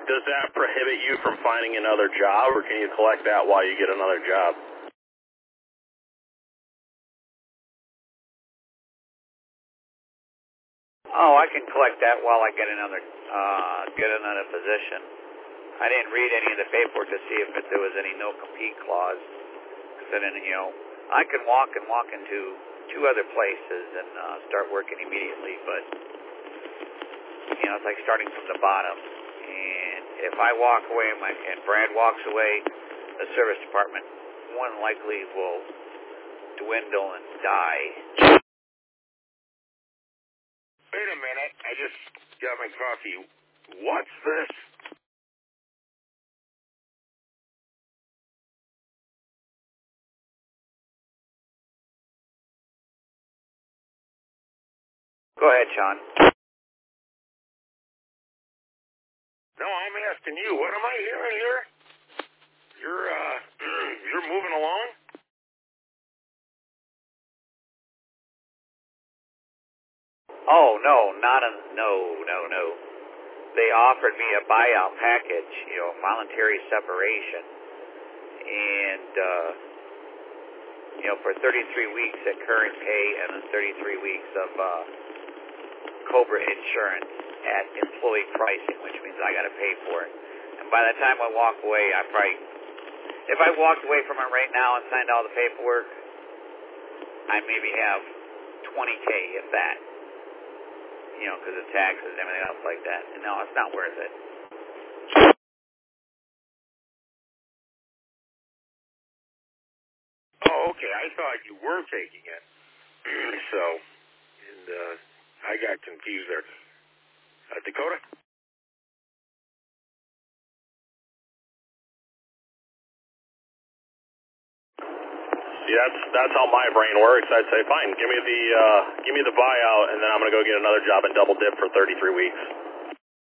does that prohibit you from finding another job, or can you collect that while you get another job? Oh, I can collect that while I get another position. I didn't read any of the paperwork to see if there was any no-compete clause. So then, I can walk into 2 other places and start working immediately, but, it's like starting from the bottom. And if I walk away and Brad walks away, the service department more than likely will dwindle and die. Wait a minute, I just got my coffee. What's this? Go ahead, Sean. No, I'm asking you. What am I hearing here? You're moving along? Oh, no, no. They offered me a buyout package, voluntary separation. And, for 33 weeks at current pay and then 33 weeks of COBRA insurance at employee pricing, which means I got to pay for it. And by the time I walk away, if I walked away from it right now and signed all the paperwork, I maybe have $20K, if that, because of taxes and everything else like that. And no, it's not worth it. Oh, okay. I thought you were taking it. I got confused there. Dakota? Yeah, that's how my brain works. I'd say, fine, give me the buyout, and then I'm gonna go get another job and double dip for 33 weeks.